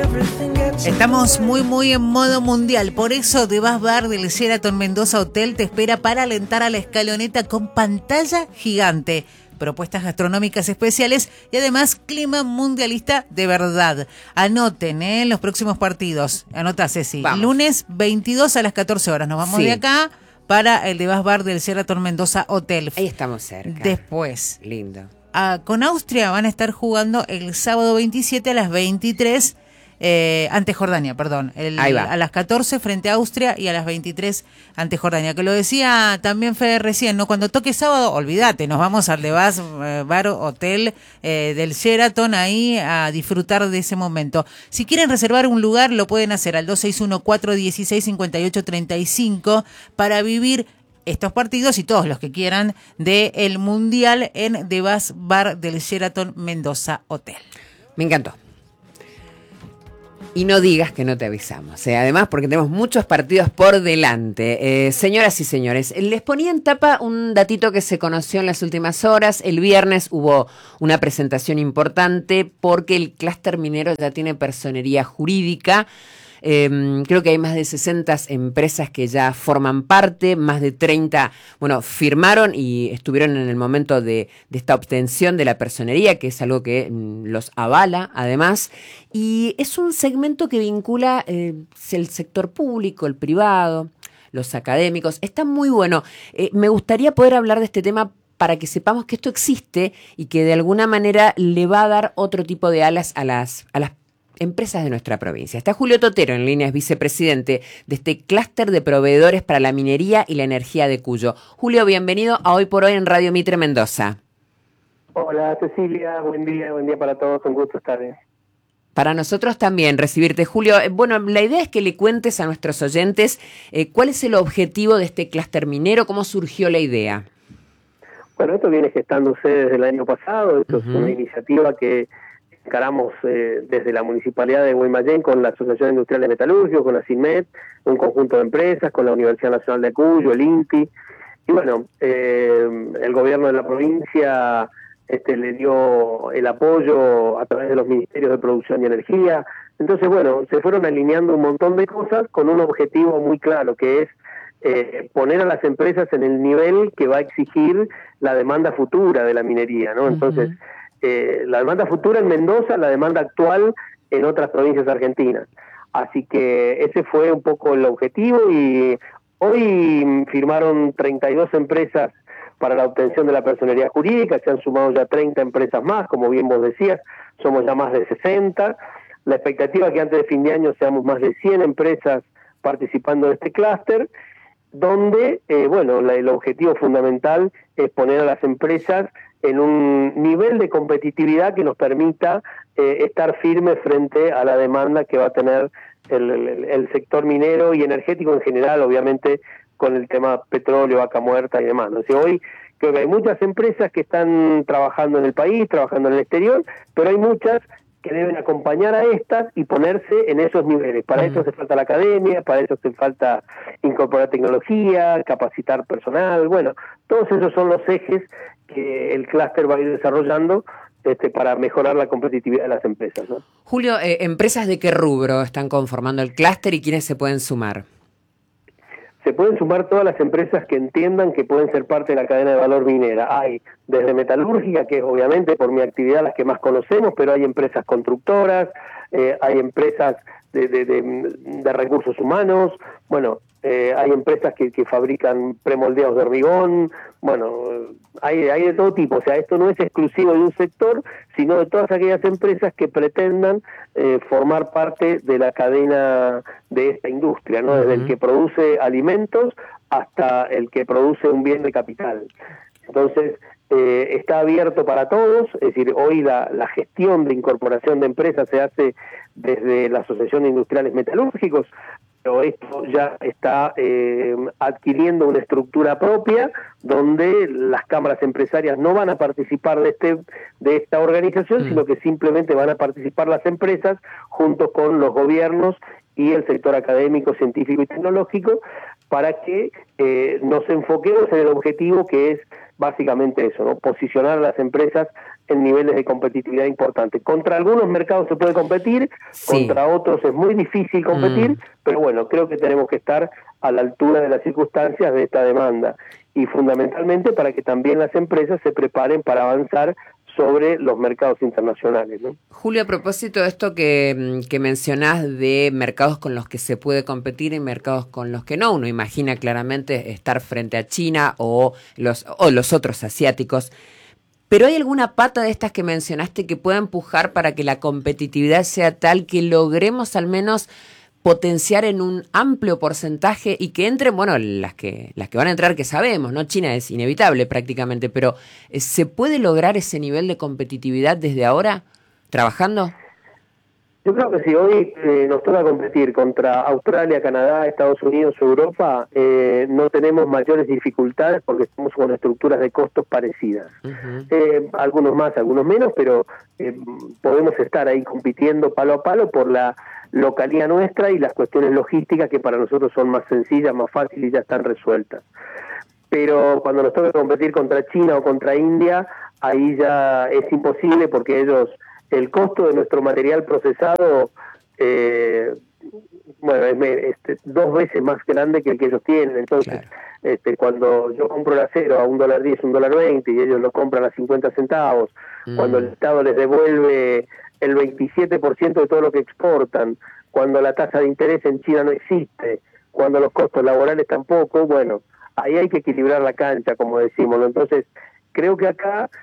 Estamos muy en modo mundial, por eso The Bass Bar del Sheraton Mendoza Hotel te espera para alentar a la escaloneta con pantalla gigante, propuestas gastronómicas especiales y además clima mundialista de verdad. Anoten los próximos partidos. Anota, Ceci. Vamos. Lunes 22 a las 14 horas. Nos vamos de acá para el The Bass Bar del Sheraton Mendoza Hotel. Ahí estamos cerca. Después. Lindo. Con Austria van a estar jugando el sábado 27 a las 23 ante Jordania, perdón. A las 14 frente a Austria y a las 23 ante Jordania. Que lo decía también Fede recién, ¿no? Cuando toque sábado, olvídate, nos vamos al The Bass Bar Hotel del Sheraton ahí a disfrutar de ese momento. Si quieren reservar un lugar, lo pueden hacer al 261-416-5835 para vivir estos partidos y todos los que quieran del Mundial en The Bass Bar del Sheraton Mendoza Hotel. Me encantó. Y no digas que no te avisamos. Además, porque tenemos muchos partidos por delante. Señoras y señores, les ponía en tapa un datito que se conoció en las últimas horas. El viernes hubo una presentación importante porque el clúster minero ya tiene personería jurídica. Creo que hay más de 60 empresas que ya forman parte, más de 30, firmaron y estuvieron en el momento de esta obtención de la personería, que es algo que los avala además, y es un segmento que vincula el sector público, el privado, los académicos. Está muy bueno. Me gustaría poder hablar de este tema para que sepamos que esto existe y que de alguna manera le va a dar otro tipo de alas a las empresas de nuestra provincia. Está Julio Totero en línea, es vicepresidente de este clúster de proveedores para la minería y la energía de Cuyo. Julio, bienvenido a Hoy por Hoy en Radio Mitre Mendoza. Hola Cecilia, buen día para todos, un gusto estar bien. Para nosotros también recibirte, Julio. La idea es que le cuentes a nuestros oyentes cuál es el objetivo de este clúster minero, cómo surgió la idea. Bueno, esto viene gestándose desde el año pasado, esto es una iniciativa que encaramos desde la Municipalidad de Guaymallén con la Asociación Industrial de Metalurgia, con la CINMET, un conjunto de empresas, con la Universidad Nacional de Cuyo, el INTI, y el gobierno de la provincia le dio el apoyo a través de los ministerios de Producción y Energía. Entonces, se fueron alineando un montón de cosas con un objetivo muy claro, que es poner a las empresas en el nivel que va a exigir la demanda futura de la minería, ¿no? Entonces, la demanda futura en Mendoza, la demanda actual en otras provincias argentinas. Así que ese fue un poco el objetivo y hoy firmaron 32 empresas para la obtención de la personería jurídica, se han sumado ya 30 empresas más, como bien vos decías, somos ya más de 60. La expectativa es que antes de fin de año seamos más de 100 empresas participando de este clúster, donde, el objetivo fundamental es poner a las empresas en un nivel de competitividad que nos permita estar firmes frente a la demanda que va a tener el sector minero y energético en general, obviamente con el tema petróleo, vaca muerta y demás. O sea, hoy creo que hay muchas empresas que están trabajando en el país, trabajando en el exterior, pero hay muchas que deben acompañar a estas y ponerse en esos niveles. Para eso hace falta la academia, para eso hace falta incorporar tecnología, capacitar personal, todos esos son los ejes que el clúster va a ir desarrollando para mejorar la competitividad de las empresas, ¿no? Julio, ¿empresas de qué rubro están conformando el clúster y quiénes se pueden sumar? Se pueden sumar todas las empresas que entiendan que pueden ser parte de la cadena de valor minera. Hay desde metalúrgica, que es obviamente por mi actividad las que más conocemos, pero hay empresas constructoras, hay empresas de recursos humanos, hay empresas que fabrican premoldeados de hormigón, hay de todo tipo. O sea, esto no es exclusivo de un sector, sino de todas aquellas empresas que pretendan formar parte de la cadena de esta industria, ¿no? Desde el que produce alimentos hasta el que produce un bien de capital. Entonces, está abierto para todos, es decir, hoy la gestión de incorporación de empresas se hace desde la Asociación de Industriales Metalúrgicos, pero esto ya está adquiriendo una estructura propia donde las cámaras empresarias no van a participar de esta organización, sino que simplemente van a participar las empresas junto con los gobiernos y el sector académico, científico y tecnológico, para que nos enfoquemos en el objetivo que es básicamente eso, ¿no? Posicionar a las empresas en niveles de competitividad importantes. Contra algunos mercados se puede competir, contra otros es muy difícil competir, pero bueno, creo que tenemos que estar a la altura de las circunstancias de esta demanda y fundamentalmente para que también las empresas se preparen para avanzar sobre los mercados internacionales, ¿no? Julio, a propósito de esto que mencionás de mercados con los que se puede competir y mercados con los que no, uno imagina claramente estar frente a China o los otros asiáticos, pero ¿hay alguna pata de estas que mencionaste que pueda empujar para que la competitividad sea tal que logremos al menos potenciar en un amplio porcentaje y que entren, bueno, las que van a entrar que sabemos, ¿no? China es inevitable prácticamente, pero ¿se puede lograr ese nivel de competitividad desde ahora, trabajando? Yo creo que si hoy nos toca competir contra Australia, Canadá, Estados Unidos o Europa, no tenemos mayores dificultades porque estamos con estructuras de costos parecidas. Algunos más, algunos menos, pero podemos estar ahí compitiendo palo a palo por la localidad nuestra y las cuestiones logísticas que para nosotros son más sencillas, más fáciles y ya están resueltas. Pero cuando nos toca competir contra China o contra India, ahí ya es imposible porque ellos, el costo de nuestro material procesado, bueno, es 2 veces más grande que el que ellos tienen. Entonces, claro, cuando yo compro el acero a $1.10, $1.20 y ellos lo compran a 50 centavos, cuando el Estado les devuelve el 27% de todo lo que exportan, cuando la tasa de interés en China no existe, cuando los costos laborales tampoco, bueno, ahí hay que equilibrar la cancha, como decimos, ¿no? Entonces, creo que acá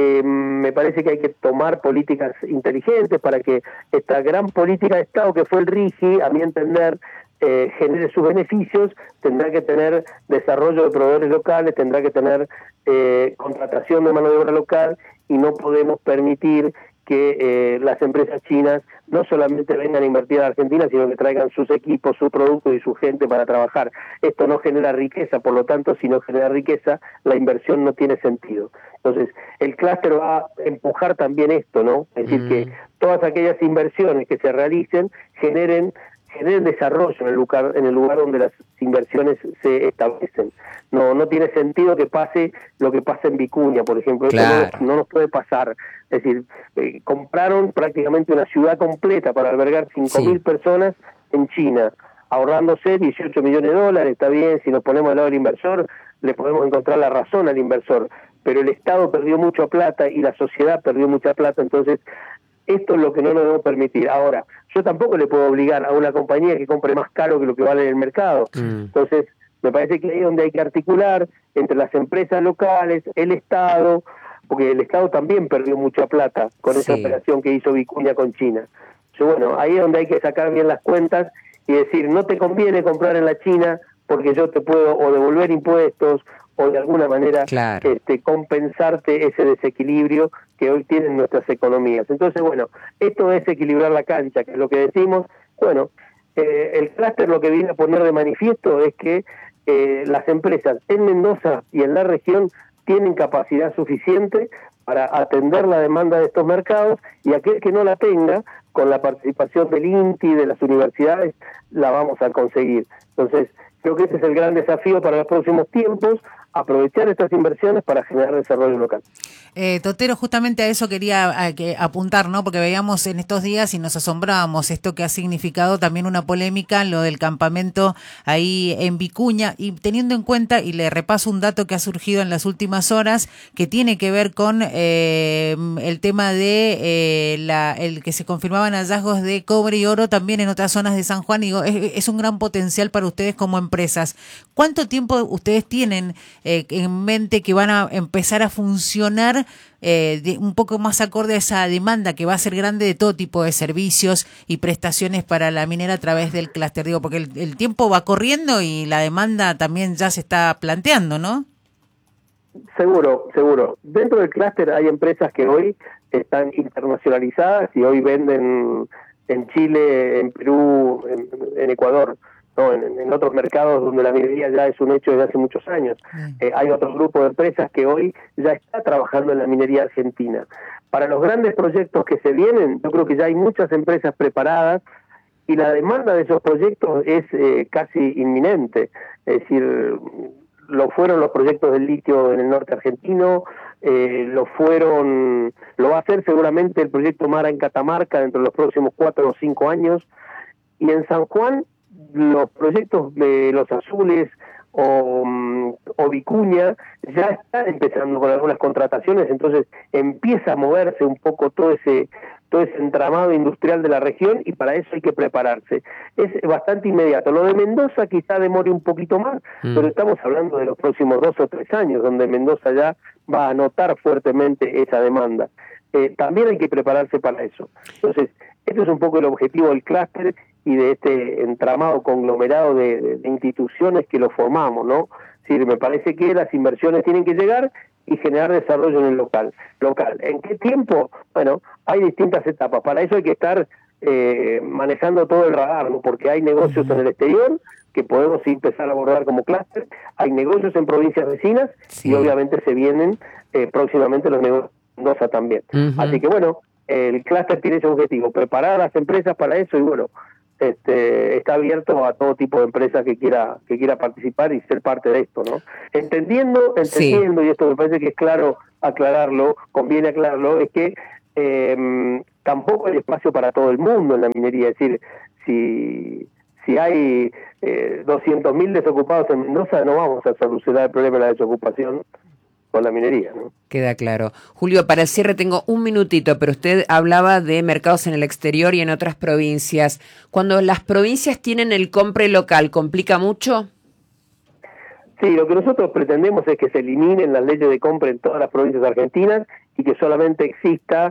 me parece que hay que tomar políticas inteligentes para que esta gran política de Estado que fue el RIGI, a mi entender, genere sus beneficios. Tendrá que tener desarrollo de proveedores locales, tendrá que tener contratación de mano de obra local y no podemos permitir que las empresas chinas no solamente vengan a invertir a Argentina, sino que traigan sus equipos, sus productos y su gente para trabajar. Esto no genera riqueza, por lo tanto, si no genera riqueza, la inversión no tiene sentido. Entonces, el clúster va a empujar también esto, ¿no? Es decir, que todas aquellas inversiones que se realicen generen desarrollo en el lugar donde las inversiones se establecen. No tiene sentido que pase lo que pasa en Vicuña, por ejemplo. Claro. Esto no nos puede pasar. Es decir, compraron prácticamente una ciudad completa para albergar 5.000 personas en China, ahorrándose $18 millones. Está bien, si nos ponemos al lado del inversor, le podemos encontrar la razón al inversor, pero el Estado perdió mucha plata y la sociedad perdió mucha plata, entonces esto es lo que no nos debemos permitir. Ahora, yo tampoco le puedo obligar a una compañía que compre más caro que lo que vale en el mercado. Entonces, me parece que ahí es donde hay que articular entre las empresas locales, el Estado, porque el Estado también perdió mucha plata con esa operación que hizo Vicuña con China. Entonces, bueno, ahí es donde hay que sacar bien las cuentas y decir, no te conviene comprar en la China porque yo te puedo o devolver impuestos o de alguna manera compensarte ese desequilibrio que hoy tienen nuestras economías. Entonces, bueno, esto es equilibrar la cancha, que es lo que decimos. Bueno, el clúster lo que viene a poner de manifiesto es que las empresas en Mendoza y en la región tienen capacidad suficiente para atender la demanda de estos mercados, y aquel que no la tenga, con la participación del INTI, de las universidades, la vamos a conseguir. Entonces, creo que ese es el gran desafío para los próximos tiempos, aprovechar estas inversiones para generar desarrollo local. Totero, justamente a eso quería apuntar, ¿no? Porque veíamos en estos días y nos asombrábamos esto que ha significado también una polémica, lo del campamento ahí en Vicuña, y teniendo en cuenta, y le repaso un dato que ha surgido en las últimas horas, que tiene que ver con el tema de el que se confirmaban hallazgos de cobre y oro también en otras zonas de San Juan. Digo, es un gran potencial para ustedes como empresas. ¿Cuánto tiempo ustedes tienen en mente que van a empezar a funcionar un poco más acorde a esa demanda que va a ser grande de todo tipo de servicios y prestaciones para la minera a través del clúster? Digo, porque el tiempo va corriendo y la demanda también ya se está planteando, ¿no? Seguro. Dentro del clúster hay empresas que hoy están internacionalizadas y hoy venden en Chile, en Perú, en Ecuador, ¿no? En otros mercados donde la minería ya es un hecho desde hace muchos años. Hay otro grupo de empresas que hoy ya está trabajando en la minería argentina. Para los grandes proyectos que se vienen, yo creo que ya hay muchas empresas preparadas y la demanda de esos proyectos es casi inminente. Es decir, lo fueron los proyectos del litio en el norte argentino, lo va a hacer seguramente el proyecto Mara en Catamarca dentro de los próximos 4 o 5 años, y en San Juan los proyectos de Los Azules o Vicuña ya están empezando con algunas contrataciones, entonces empieza a moverse un poco todo ese entramado industrial de la región, y para eso hay que prepararse. Es bastante inmediato. Lo de Mendoza quizá demore un poquito más, pero estamos hablando de los próximos 2 o 3 años, donde Mendoza ya va a notar fuertemente esa demanda. También hay que prepararse para eso. Entonces, ese es un poco el objetivo del clúster y de este entramado conglomerado de instituciones que lo formamos, ¿no? Es decir, me parece que las inversiones tienen que llegar y generar desarrollo en el local. ¿En qué tiempo? Bueno, hay distintas etapas. Para eso hay que estar manejando todo el radar, ¿no? Porque hay negocios en el exterior que podemos empezar a abordar como clúster, hay negocios en provincias vecinas, y obviamente se vienen próximamente los negocios de Mendoza también. Así que bueno, el clúster tiene ese objetivo, preparar a las empresas para eso, y bueno, está abierto a todo tipo de empresas que quiera participar y ser parte de esto, ¿no? Entendiendo, y esto me parece que es claro conviene aclararlo, es que tampoco hay espacio para todo el mundo en la minería. Es decir, si hay 200.000 desocupados en Mendoza, no vamos a solucionar el problema de la desocupación con la minería, ¿no? Queda claro. Julio, para el cierre tengo un minutito, pero usted hablaba de mercados en el exterior y en otras provincias. Cuando las provincias tienen el compre local, ¿complica mucho? Sí, lo que nosotros pretendemos es que se eliminen las leyes de compra en todas las provincias argentinas y que solamente exista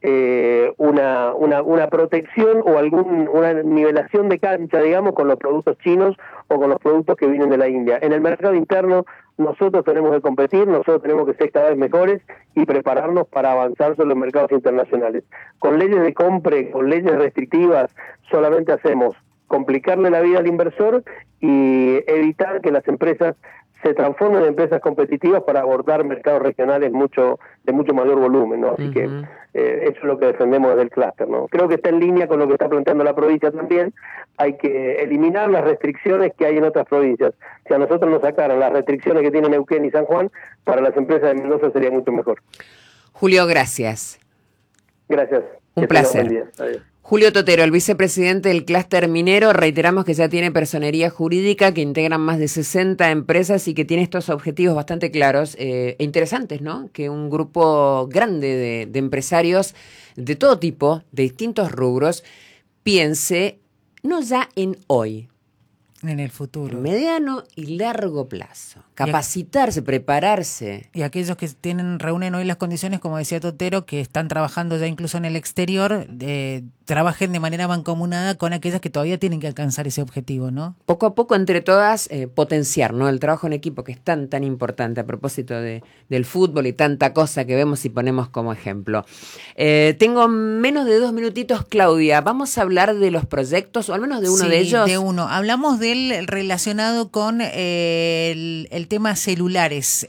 una protección o una nivelación de cancha, digamos, con los productos chinos o con los productos que vienen de la India. En el mercado interno nosotros tenemos que competir, nosotros tenemos que ser cada vez mejores y prepararnos para avanzar sobre los mercados internacionales. Con leyes de compra, con leyes restrictivas, solamente hacemos complicarle la vida al inversor y evitar que las empresas se transformen en empresas competitivas para abordar mercados regionales de mucho mayor volumen, ¿no? Así que eso es lo que defendemos desde el clúster, ¿no? Creo que está en línea con lo que está planteando la provincia también. Hay que eliminar las restricciones que hay en otras provincias. Si a nosotros nos sacaran las restricciones que tienen Neuquén y San Juan, para las empresas de Mendoza sería mucho mejor. Julio, gracias. Gracias. Un placer. Julio Totero, el vicepresidente del clúster minero. Reiteramos que ya tiene personería jurídica, que integran más de 60 empresas y que tiene estos objetivos bastante claros e interesantes, ¿no? Que un grupo grande de empresarios de todo tipo, de distintos rubros, piense no ya en hoy, en el futuro, mediano y largo plazo. Capacitarse, prepararse. Y aquellos que reúnen hoy las condiciones, como decía Totero, que están trabajando ya incluso en el exterior, trabajen de manera mancomunada con aquellas que todavía tienen que alcanzar ese objetivo, ¿no? Poco a poco, entre todas, potenciar, ¿no? El trabajo en equipo, que es tan importante a propósito del fútbol y tanta cosa que vemos y ponemos como ejemplo. Tengo menos de 2 minutitos, Claudia. Vamos a hablar de los proyectos, o al menos de uno de ellos. De uno. Hablamos del relacionado con el tema celulares,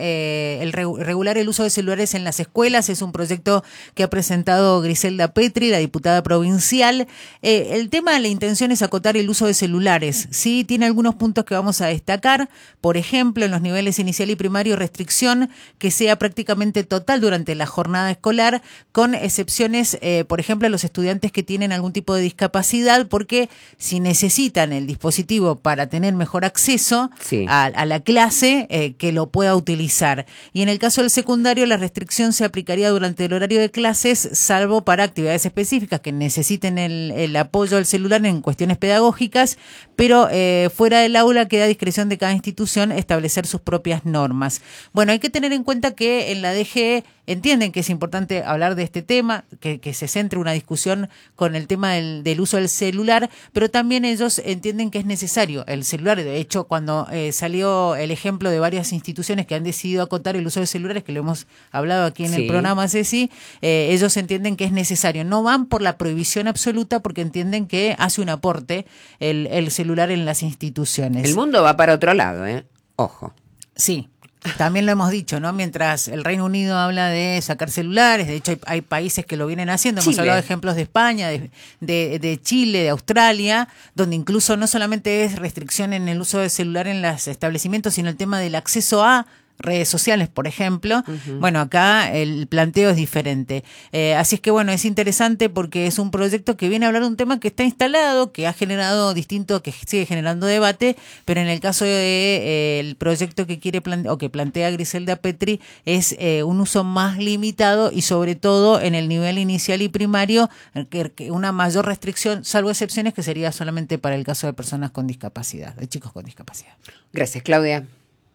regular el uso de celulares en las escuelas. Es un proyecto que ha presentado Griselda Petri, la diputada provincial. El tema, la intención es acotar el uso de celulares. Sí, tiene algunos puntos que vamos a destacar. Por ejemplo, en los niveles inicial y primario, restricción que sea prácticamente total durante la jornada escolar, con excepciones, por ejemplo, a los estudiantes que tienen algún tipo de discapacidad, porque si necesitan el dispositivo para tener mejor acceso a la clase, que lo pueda utilizar. Y en el caso del secundario, la restricción se aplicaría durante el horario de clases, salvo para actividades específicas que necesiten el apoyo del celular en cuestiones pedagógicas, pero fuera del aula queda a discreción de cada institución establecer sus propias normas. Bueno, hay que tener en cuenta que en la DGE entienden que es importante hablar de este tema, que se centre una discusión con el tema del uso del celular, pero también ellos entienden que es necesario el celular. De hecho, cuando salió el ejemplo de varias instituciones que han decidido acotar el uso de celulares, que lo hemos hablado aquí en el programa, Ceci, ellos entienden que es necesario. No van por la prohibición absoluta, porque entienden que hace un aporte el celular en las instituciones. El mundo va para otro lado, ¿eh? Ojo. Sí. también lo hemos dicho, ¿no? Mientras el Reino Unido habla de sacar celulares, de hecho hay países que lo vienen haciendo, hemos hablado de ejemplos de España, de Chile, de Australia, donde incluso no solamente es restricción en el uso de celular en los establecimientos, sino el tema del acceso a redes sociales, por ejemplo. Bueno, acá el planteo es diferente. Así es que bueno, es interesante porque es un proyecto que viene a hablar de un tema que está instalado, que ha generado que sigue generando debate, pero en el caso de el proyecto que quiere que plantea Griselda Petri es un uso más limitado y sobre todo en el nivel inicial y primario, que una mayor restricción, salvo excepciones, que sería solamente para el caso de personas con discapacidad, de chicos con discapacidad. Gracias, Claudia.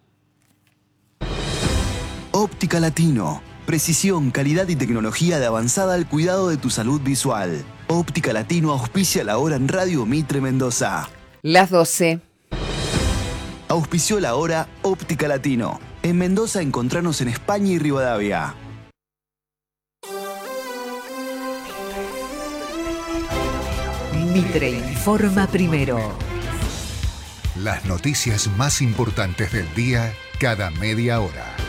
Óptica Latino. Precisión, calidad y tecnología de avanzada al cuidado de tu salud visual. Óptica Latino auspicia la hora en Radio Mitre Mendoza. Las 12. Auspició la hora Óptica Latino. En Mendoza encontrarnos en España y Rivadavia. Mitre informa primero. Las noticias más importantes del día cada media hora.